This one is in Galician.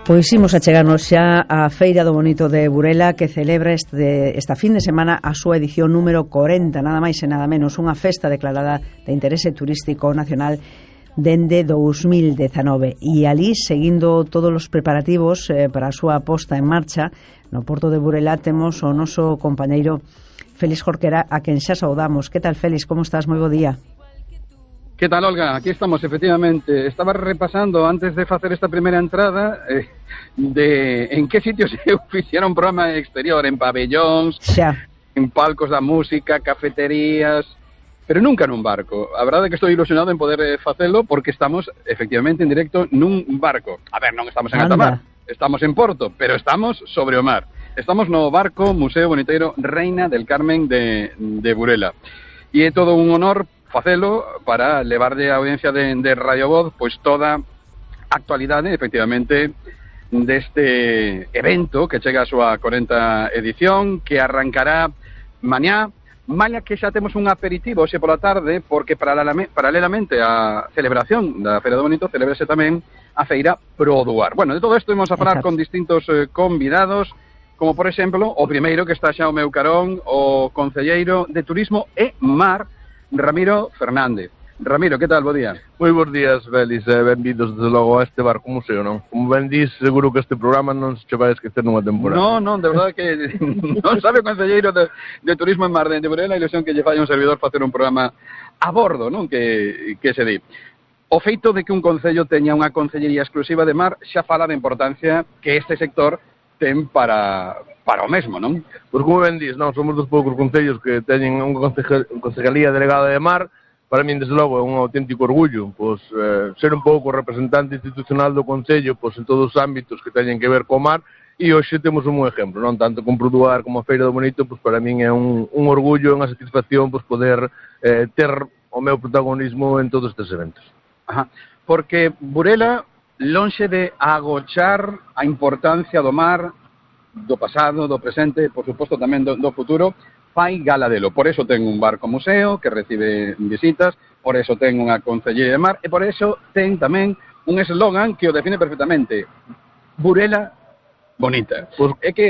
Pois imos a chegarnos xa á Feira do Bonito de Burela, que celebra esta fin de semana a súa edición número 40, nada máis e nada menos, unha festa declarada de interese turístico nacional dende 2019. E ali, seguindo todos os preparativos para a súa posta en marcha, no Porto de Burela temos o noso compañeiro Félix Jorquera, a quen xa saudamos. Que tal, Félix? Como estás? Moi bo día. Que tal, Olga? Aquí estamos, efectivamente. Estaba repasando, antes de facer esta primeira entrada, de en que sitios se fixera un programa exterior, en pabellóns, en palcos da música, cafeterías, pero nunca nun barco. A verdade é que estou ilusionado en poder facelo, porque estamos, efectivamente, en directo nun barco. A ver, non estamos en alta mar, estamos en Porto, pero estamos sobre o mar. Estamos no barco Museo Boniteiro Reina del Carmen de Burela. E é todo un honor facelo para levarlle a audiencia de Radio Voz pois toda a actualidade, efectivamente, deste evento que chega a súa 40 edición, que arrancará mañá, mañá que xa temos un aperitivo hoxe pola tarde, porque paralelamente á celebración da Feira do Bonito, celebrase tamén a Feira Produar. Bueno, de todo isto vamos a falar con distintos convidados, como por exemplo, o primeiro que está xa ao meu carón, o concelleiro de Turismo e Mar, Ramiro Fernández. Ramiro, que tal? Bo día. Moi bons días, Félix, benvidos desde logo a este barco museo, non? Como ben dis, seguro que este programa non se vai esquecer nunha temporada. Non, de verdade que non sabe o concelleiro de Turismo en Mar de Burela, a ilusión que lle fai un servidor facer un programa a bordo, non? Que se di. O feito de que un concello teña unha concellería exclusiva de mar xa fala da importancia que este sector ten para o mesmo, non? Pois como ben dis, non, somos dos poucos concellos que teñen unha concejalía delegada de mar. Para min, desde logo, é un auténtico orgullo, pois, ser un pouco representante institucional do concello, pois, en todos os ámbitos que teñen que ver co mar, e hoxe temos un bon exemplo, non? Tanto con Produar como a Feira do Bonito, pois, para min é un orgullo, unha satisfacción, pois, poder ter o meu protagonismo en todos estes eventos. Ajá. Porque Burela, lonxe de agochar a importancia do mar, do pasado, do presente, por suposto tamén do futuro, fai gala delo. Por eso ten un barco museo que recibe visitas, por eso ten unha concellería de mar e por eso ten tamén un eslogan que o define perfectamente: Burela bonita. É que